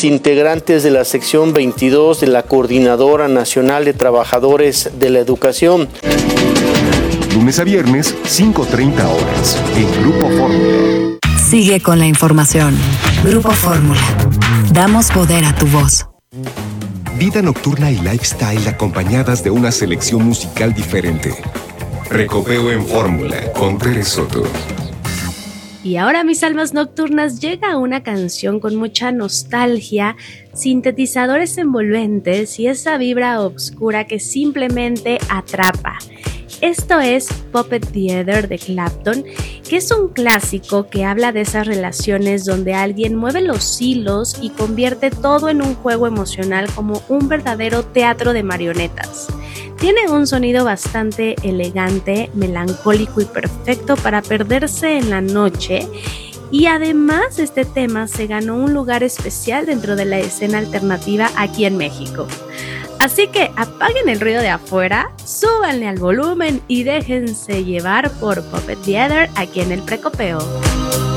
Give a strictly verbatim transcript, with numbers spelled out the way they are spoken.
los integrantes de la sección veintidós de la Coordinadora Nacional de Trabajadores de la Educación. Lunes a viernes, cinco treinta horas, en Grupo Fórmula. Sigue con la información. Grupo Fórmula. Damos poder a tu voz. Vida nocturna y lifestyle acompañadas de una selección musical diferente. Recopeo en Fórmula con Tere Soto. Y ahora, mis almas nocturnas, llega una canción con mucha nostalgia, sintetizadores envolventes y esa vibra oscura que simplemente atrapa. Esto es Puppet Theater de Clapton, que es un clásico que habla de esas relaciones donde alguien mueve los hilos y convierte todo en un juego emocional como un verdadero teatro de marionetas. Tiene un sonido bastante elegante, melancólico y perfecto para perderse en la noche. Y además este tema se ganó un lugar especial dentro de la escena alternativa aquí en México. Así que apaguen el ruido de afuera, súbanle al volumen y déjense llevar por Puppet Theater aquí en el Precopeo.